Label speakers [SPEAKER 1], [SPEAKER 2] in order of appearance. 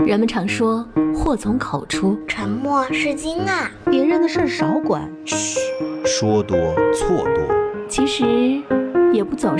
[SPEAKER 1] 人们常说祸从口出，
[SPEAKER 2] 沉默是金啊，
[SPEAKER 3] 别人的事少管，
[SPEAKER 4] 嘘，说多错多。
[SPEAKER 1] 其实也不总